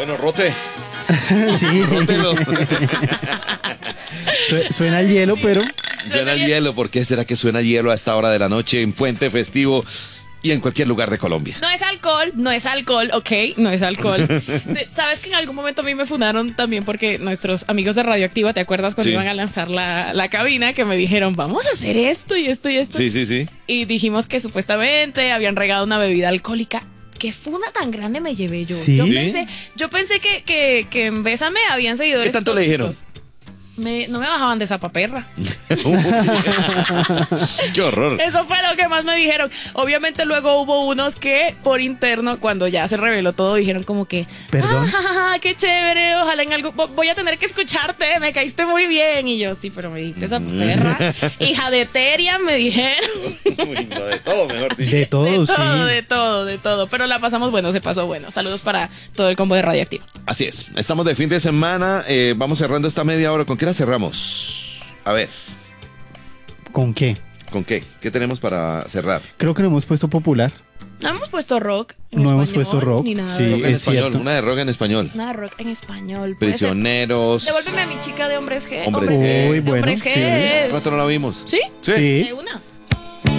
Bueno, rote. Sí. Rótelo. Suena el hielo, pero Suena el hielo. ¿Por qué será que suena hielo a esta hora de la noche en puente festivo y en cualquier lugar de Colombia? No es alcohol, ok, no es alcohol. Sí, sabes que en algún momento a mí me fundaron también porque nuestros amigos de Radioactiva, ¿te acuerdas cuando Sí. iban a lanzar la cabina? Que me dijeron, vamos a hacer esto y esto y esto. Sí, sí, sí. Y dijimos que supuestamente habían regado una bebida alcohólica. ¿Qué funda tan grande me llevé yo? ¿Sí? Yo pensé que en Bésame habían seguidores ¿Qué tanto le dijeron? tóxicos. No me bajaban de esa paperra. Qué horror. Eso fue lo que más me dijeron. Obviamente luego hubo unos que por interno, cuando ya se reveló todo, dijeron como que, ¿Perdón? qué chévere, ojalá en algo, voy a tener que escucharte, me caíste muy bien. Y yo, sí, pero me dijiste esa perra. Hija de Teria, me dijeron. Uy, no, de todo, mejor dicho. de todo, sí. De todo. Pero la pasamos bueno, se pasó bueno. Saludos para todo el combo de Radioactiva. Así es. Estamos de fin de semana. Vamos cerrando esta media hora. ¿Con qué la cerramos? A ver, ¿Con qué? ¿con qué? ¿Qué tenemos para cerrar? Creo que no hemos puesto popular. No hemos puesto rock en No hemos español, puesto rock, ni nada sí. de Rock eso. en Es español, cierto. una de rock en español. Nada de rock en español. Puede ser. Prisioneros. Devuélveme a mi chica de Hombres G. Hombres G. Uy, bueno, Hombres sí. G. ¿Cuánto no la vimos? ¿Sí? Sí. Sí. De una.